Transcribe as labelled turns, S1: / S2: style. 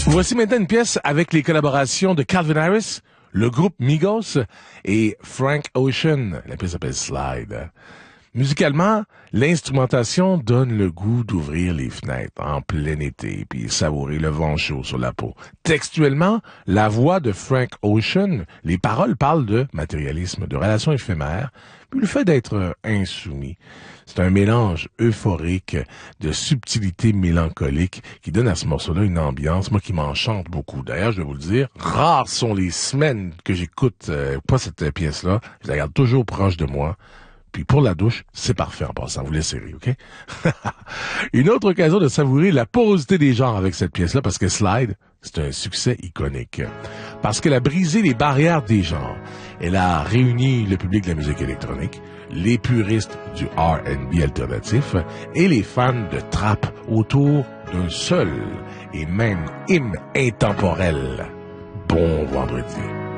S1: Voici maintenant une pièce avec les collaborations de Calvin Harris, le groupe Migos et Frank Ocean. La pièce s'appelle Slide. Musicalement, l'instrumentation donne le goût d'ouvrir les fenêtres en plein été puis savourer le vent chaud sur la peau. Textuellement, la voix de Frank Ocean, les paroles parlent de matérialisme, de relations éphémères, puis le fait d'être insoumis. C'est un mélange euphorique de subtilité mélancolique qui donne à ce morceau-là une ambiance, moi, qui m'enchante beaucoup. D'ailleurs, je vais vous le dire, rares sont les semaines que j'écoute pas cette pièce-là. Je la garde toujours proche de moi. Puis pour la douche, c'est parfait en passant. Vous laissez rire, OK? Une autre occasion de savourer la porosité des genres avec cette pièce-là, parce que Slide, c'est un succès iconique. Parce qu'elle a brisé les barrières des genres. Elle a réuni le public de la musique électronique, les puristes du R&B alternatif et les fans de trap autour d'un seul et même hymne intemporel. Bon vendredi.